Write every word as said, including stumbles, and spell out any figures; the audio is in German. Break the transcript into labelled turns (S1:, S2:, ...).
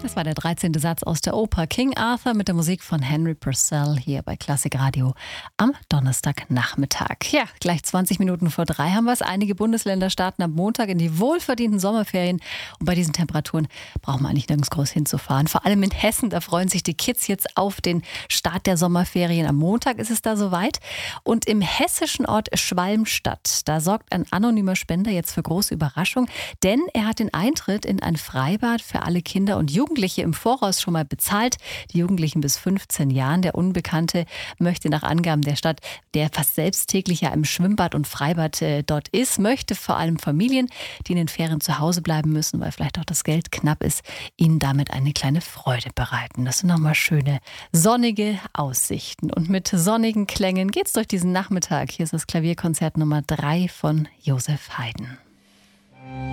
S1: Das war der dreizehnte Satz aus der Oper King Arthur mit der Musik von Henry Purcell hier bei Klassik Radio am Donnerstagnachmittag. Ja, gleich zwanzig Minuten vor drei haben wir es. Einige Bundesländer starten am Montag in die wohlverdienten Sommerferien. Und bei diesen Temperaturen braucht man eigentlich nirgends groß hinzufahren. Vor allem in Hessen, da freuen sich die Kids jetzt auf den Start der Sommerferien. Am Montag ist es da soweit. Und im hessischen Ort Schwalmstadt, da sorgt ein anonymer Spender jetzt für große Überraschung. Denn er hat den Eintritt in ein Freibad für alle Kinder und Jugendliche im Voraus schon mal bezahlt. Die Jugendlichen bis fünfzehn Jahren. Der Unbekannte möchte nach Angaben der Stadt, der fast selbst täglich ja im Schwimmbad und Freibad äh, dort ist, möchte vor allem Familien, die in den Ferien zu Hause bleiben müssen, weil vielleicht auch das Geld knapp ist, ihnen damit eine kleine Freude bereiten. Das sind nochmal schöne sonnige Aussichten. Und mit sonnigen Klängen geht's durch diesen Nachmittag. Hier ist das Klavierkonzert Nummer drei von Joseph Haydn.